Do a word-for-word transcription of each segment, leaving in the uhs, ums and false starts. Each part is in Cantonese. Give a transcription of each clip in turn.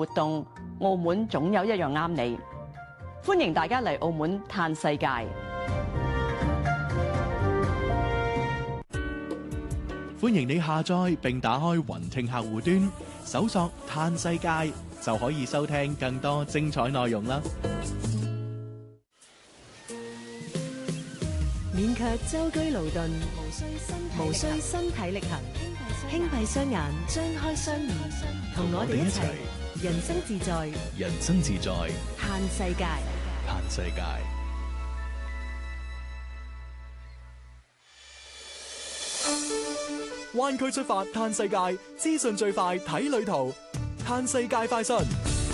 活動，澳門總有一樣啱你。歡迎大家嚟澳門嘆世界。 歡迎你下載並打開雲聽客戶端，搜索嘆世界就可以收聽更多精彩內容啦。 免卻舟車勞頓，無需身體力行，輕閉雙眼，張開雙耳，同我哋一齊人生自在， 人生自在， 嘆世界， 嘆世界。灣區出發嘆世界，資訊最快睇旅途，嘆世界快訊。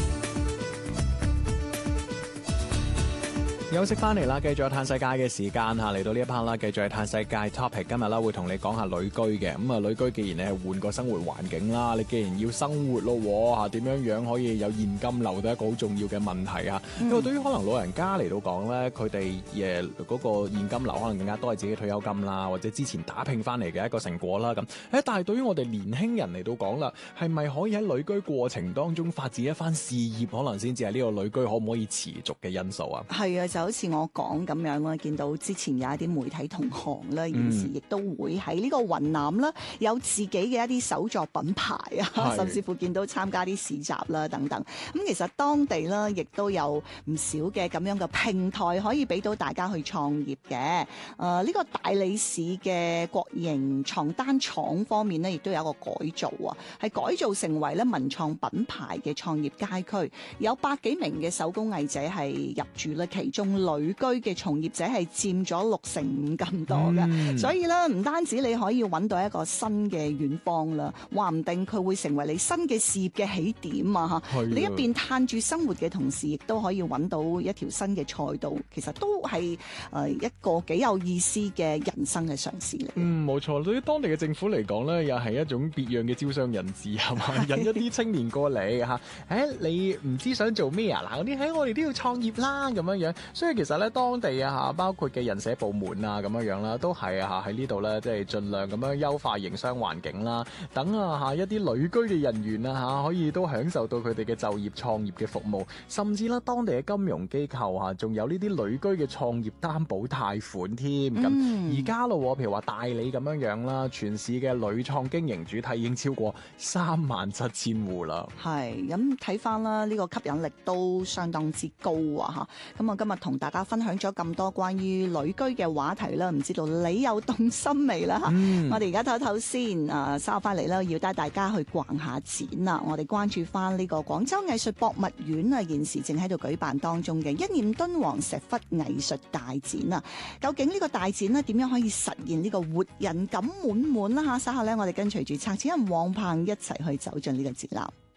休息翻嚟啦，繼續有嘆世界嘅時間嚇，嚟到呢一 part 啦，繼續係嘆世界 topic。今日啦會同你講下旅居嘅，咁啊旅居既然你係換個生活環境啦，你既然要生活咯嚇，點樣樣可以有現金流都係一個好重要嘅問題啊。因為對於可能老人家嚟到講咧，佢哋誒嗰個現金流可能更加多係自己退休金啦，或者之前打拼翻嚟嘅一個成果啦咁。誒，但係對於我哋年輕人嚟到講啦，係咪可以喺旅居過程當中發展一番事業，可能先至係呢個旅居可唔可以持續嘅因素啊？ 係啊，就好似我講咁樣啦，見到之前有一啲媒體同行啦，現時亦都會喺呢個雲南啦，有自己嘅一啲手作品牌啊，甚至乎見到參加啲市集啦等等。咁其實當地啦，亦都有唔少嘅咁樣嘅平台可以俾到大家去創業嘅。誒、呃，呢、這個大理市嘅國營床單廠方面呢，亦都有一個改造啊，係改造成為咧文創品牌嘅創業街區，有百幾名嘅手工藝者係入駐啦，其中旅居嘅從業者係佔咗六成五咁多嘅。嗯、所以咧唔單止你可以揾到一個新嘅遠方啦，話唔定佢會成為你新嘅事業嘅起點啊！嚇，你一邊嘆住生活嘅同時，亦都可以揾到一條新嘅賽道，其實都係誒一個幾有意思嘅人生嘅嘗試嚟。 嗯，冇錯，對於當地嘅政府嚟講咧，又係一種別樣嘅招商引資係嘛，引一啲青年過嚟嚇。誒、哎，你唔知想做咩啊？嗱，嗰啲喺我哋都要創業啦，咁樣樣。所以其實咧，當地啊嚇，包括嘅人社部門啊咁樣樣啦，都係啊嚇喺呢度咧，即係盡量咁樣優化營商環境啦，等啊嚇一啲旅居嘅人員啊嚇可以都享受到佢哋嘅就業創業嘅服務，甚至啦當地嘅金融機構嚇仲有呢啲旅居嘅創業擔保貸款添。咁而家咯，譬如話大理咁樣樣啦，全市嘅旅創經營主體已經超過三萬七千戶啦。係咁睇翻啦，呢個吸引力都相當之高啊嚇。咁我今日同大家分享咗咁多關於旅居嘅話題啦，唔知道你有動心未啦嚇？嗯、我哋而家唞唞先，啊稍後翻嚟啦，要帶大家去逛下展啦。我哋關注翻呢個廣州藝術博物院啊，現時正喺度舉辦當中嘅一念敦煌石窟藝術大展啊。究竟呢個大展呢點樣可以實現呢個活人感滿滿啦嚇？稍後咧，我哋跟隨住策展人黃鵬一齊去走進呢個展覽。